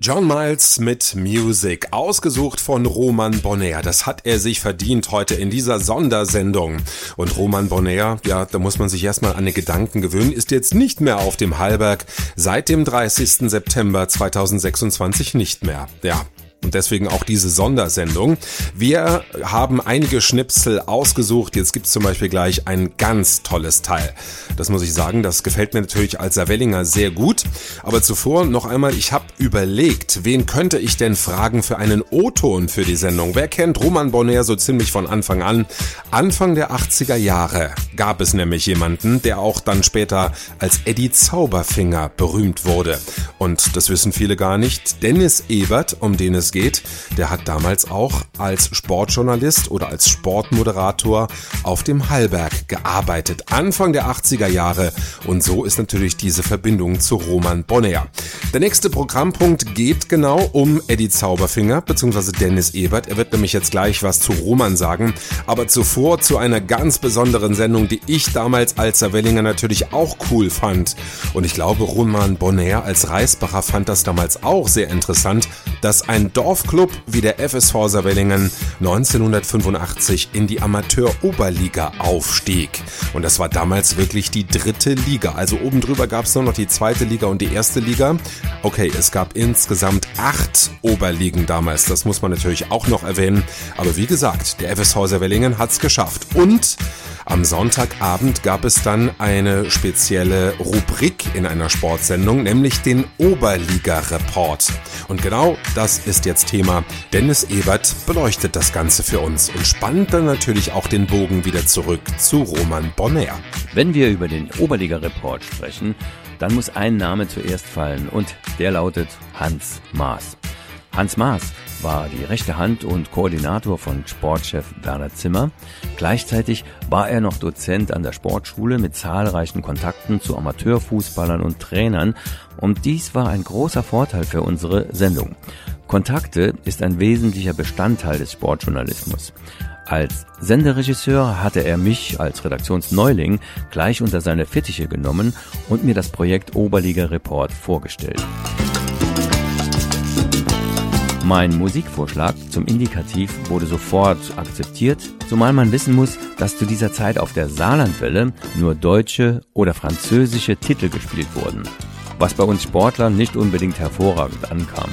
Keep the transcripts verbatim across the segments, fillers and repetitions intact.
John Miles mit Music, ausgesucht von Roman Bonheur. Das hat er sich verdient heute in dieser Sondersendung. Und Roman Bonheur, ja, da muss man sich erstmal an den Gedanken gewöhnen, ist jetzt nicht mehr auf dem Hallberg, seit dem dreißigsten September zweitausendsechsundzwanzig nicht mehr. Ja. Und deswegen auch diese Sondersendung. Wir haben einige Schnipsel ausgesucht. Jetzt gibt's zum Beispiel gleich ein ganz tolles Teil. Das muss ich sagen, das gefällt mir natürlich als Saarwellinger sehr gut. Aber zuvor noch einmal, ich habe überlegt, wen könnte ich denn fragen für einen O-Ton für die Sendung? Wer kennt Roman Bonheur so ziemlich von Anfang an? Anfang der achtziger Jahre gab es nämlich jemanden, der auch dann später als Eddie Zauberfinger berühmt wurde. Und das wissen viele gar nicht. Dennis Ebert, um den es geht, der hat damals auch als Sportjournalist oder als Sportmoderator auf dem Hallberg gearbeitet, Anfang der achtziger Jahre, und so ist natürlich diese Verbindung zu Roman Bonheur. Der nächste Programmpunkt geht genau um Eddie Zauberfinger bzw. Dennis Ebert. Er wird nämlich jetzt gleich was zu Roman sagen, aber zuvor zu einer ganz besonderen Sendung, die ich damals als Saarwellinger natürlich auch cool fand, und ich glaube Roman Bonheur als Reisbacher fand das damals auch sehr interessant, dass ein Dorfclub wie der F S V Saarwellingen neunzehnhundertfünfundachtzig in die Amateur-Oberliga aufstieg. Und das war damals wirklich die dritte Liga. Also oben drüber gab es nur noch die zweite Liga und die erste Liga. Okay, es gab insgesamt acht Oberligen damals. Das muss man natürlich auch noch erwähnen. Aber wie gesagt, der F S V Saarwellingen hat's geschafft. Und am Sonntagabend gab es dann eine spezielle Rubrik in einer Sportsendung, nämlich den Oberliga-Report. Und genau das ist jetzt Thema. Dennis Ebert beleuchtet das Ganze für uns und spannt dann natürlich auch den Bogen wieder zurück zu Roman Bonheur. Wenn wir über den Oberliga-Report sprechen, dann muss ein Name zuerst fallen und der lautet Hans Maas. Hans Maas war die rechte Hand und Koordinator von Sportchef Werner Zimmer. Gleichzeitig war er noch Dozent an der Sportschule mit zahlreichen Kontakten zu Amateurfußballern und Trainern. Und dies war ein großer Vorteil für unsere Sendung. Kontakte ist ein wesentlicher Bestandteil des Sportjournalismus. Als Senderegisseur hatte er mich als Redaktionsneuling gleich unter seine Fittiche genommen und mir das Projekt Oberliga Report vorgestellt. Mein Musikvorschlag zum Indikativ wurde sofort akzeptiert, zumal man wissen muss, dass zu dieser Zeit auf der Saarlandwelle nur deutsche oder französische Titel gespielt wurden, was bei uns Sportlern nicht unbedingt hervorragend ankam.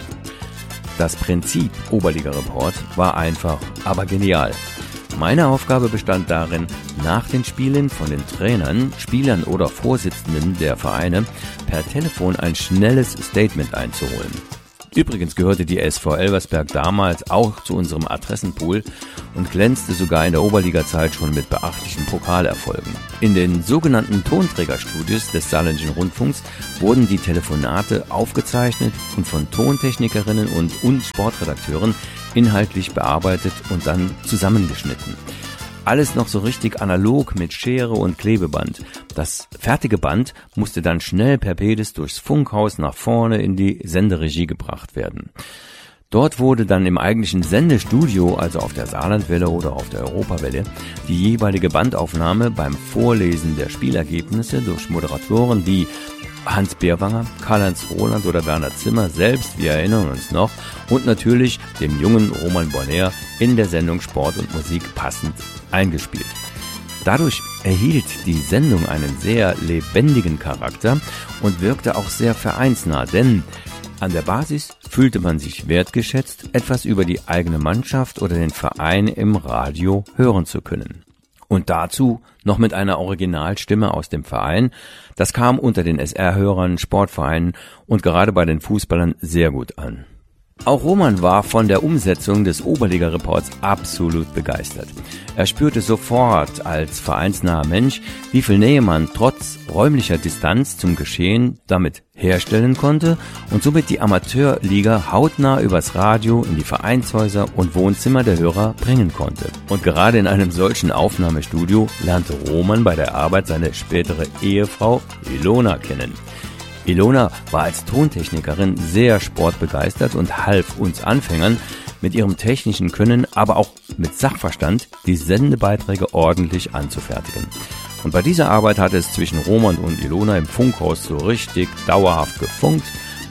Das Prinzip Oberliga-Report war einfach, aber genial. Meine Aufgabe bestand darin, nach den Spielen von den Trainern, Spielern oder Vorsitzenden der Vereine per Telefon ein schnelles Statement einzuholen. Übrigens gehörte die S V Elversberg damals auch zu unserem Adressenpool und glänzte sogar in der Oberliga-Zeit schon mit beachtlichen Pokalerfolgen. In den sogenannten Tonträgerstudios des Saarländischen Rundfunks wurden die Telefonate aufgezeichnet und von Tontechnikerinnen und uns Sportredakteuren inhaltlich bearbeitet und dann zusammengeschnitten. Alles noch so richtig analog mit Schere und Klebeband. Das fertige Band musste dann schnell per Pedis durchs Funkhaus nach vorne in die Senderegie gebracht werden. Dort wurde dann im eigentlichen Sendestudio, also auf der Saarlandwelle oder auf der Europawelle, die jeweilige Bandaufnahme beim Vorlesen der Spielergebnisse durch Moderatoren wie Hans Beerwanger, Karl-Heinz Roland oder Werner Zimmer selbst, wir erinnern uns noch, und natürlich dem jungen Roman Bonheur in der Sendung Sport und Musik passend eingespielt. Dadurch erhielt die Sendung einen sehr lebendigen Charakter und wirkte auch sehr vereinsnah, denn an der Basis fühlte man sich wertgeschätzt, etwas über die eigene Mannschaft oder den Verein im Radio hören zu können. Und dazu noch mit einer Originalstimme aus dem Verein. Das kam unter den S R-Hörern, Sportvereinen und gerade bei den Fußballern sehr gut an. Auch Roman war von der Umsetzung des Oberliga-Reports absolut begeistert. Er spürte sofort als vereinsnaher Mensch, wie viel Nähe man trotz räumlicher Distanz zum Geschehen damit herstellen konnte und somit die Amateurliga hautnah übers Radio in die Vereinshäuser und Wohnzimmer der Hörer bringen konnte. Und gerade in einem solchen Aufnahmestudio lernte Roman bei der Arbeit seine spätere Ehefrau Ilona kennen. Ilona war als Tontechnikerin sehr sportbegeistert und half uns Anfängern mit ihrem technischen Können, aber auch mit Sachverstand, die Sendebeiträge ordentlich anzufertigen. Und bei dieser Arbeit hatte es zwischen Roman und Ilona im Funkhaus so richtig dauerhaft gefunkt.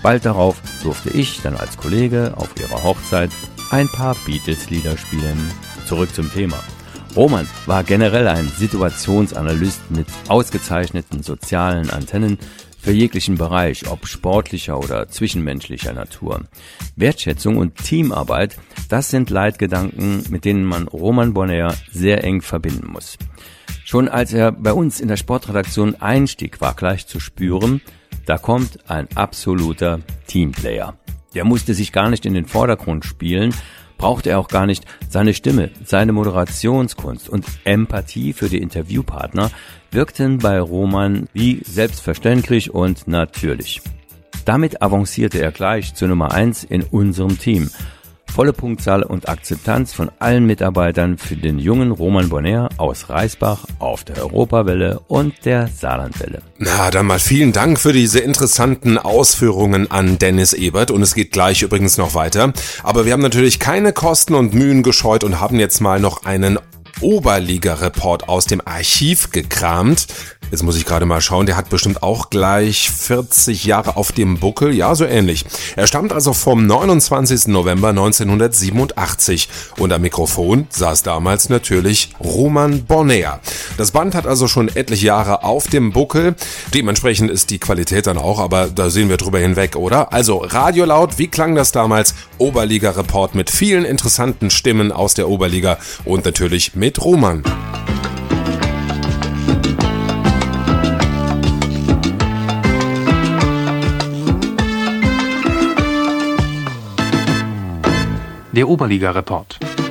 Bald darauf durfte ich dann als Kollege auf ihrer Hochzeit ein paar Beatles-Lieder spielen. Zurück zum Thema. Roman war generell ein Situationsanalyst mit ausgezeichneten sozialen Antennen für jeglichen Bereich, ob sportlicher oder zwischenmenschlicher Natur. Wertschätzung und Teamarbeit, das sind Leitgedanken, mit denen man Roman Bonnayer sehr eng verbinden muss. Schon als er bei uns in der Sportredaktion einstieg, war gleich zu spüren, da kommt ein absoluter Teamplayer. Der musste sich gar nicht in den Vordergrund spielen, brauchte er auch gar nicht. Seine Stimme, seine Moderationskunst und Empathie für die Interviewpartner wirkten bei Roman wie selbstverständlich und natürlich. Damit avancierte er gleich zur Nummer eins in unserem Team. Volle Punktzahl und Akzeptanz von allen Mitarbeitern für den jungen Roman Bonnayer aus Reisbach auf der Europawelle und der Saarlandwelle. Na, dann mal vielen Dank für diese interessanten Ausführungen an Dennis Ebert und es geht gleich übrigens noch weiter. Aber wir haben natürlich keine Kosten und Mühen gescheut und haben jetzt mal noch einen Oberliga-Report aus dem Archiv gekramt. Jetzt muss ich gerade mal schauen, der hat bestimmt auch gleich vierzig Jahre auf dem Buckel, ja, so ähnlich. Er stammt also vom neunundzwanzigsten November neunzehnhundertsiebenundachtzig und am Mikrofon saß damals natürlich Roman Bonnayer. Das Band hat also schon etliche Jahre auf dem Buckel, dementsprechend ist die Qualität dann auch, aber da sehen wir drüber hinweg, oder? Also Radio laut, wie klang das damals? Oberliga-Report mit vielen interessanten Stimmen aus der Oberliga und natürlich mit Roman. Der Oberliga-Report.